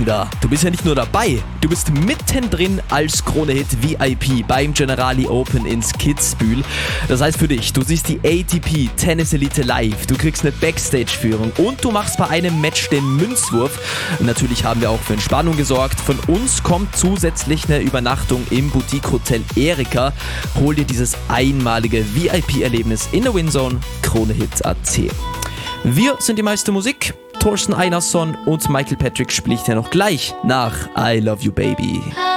da? Du bist ja nicht nur dabei, du bist mittendrin als Krone-Hit VIP beim Generali Open ins Kitzbühel. Das heißt für dich, du siehst die ATP Tennis Elite live, du kriegst eine Backstage-Führung und du machst bei einem Match den Münzwurf. Und natürlich haben wir auch für Entspannung gesorgt. Von uns kommt zusätzlich eine Übernachtung im Boutique-Hotel Erika. Hol dir dieses einmalige VIP-Erlebnis in der Winzone, KroneHit.at. Wir sind die meiste Musik. Thorsten Einarsson und Michael Patrick spricht ja noch gleich nach I Love You Baby.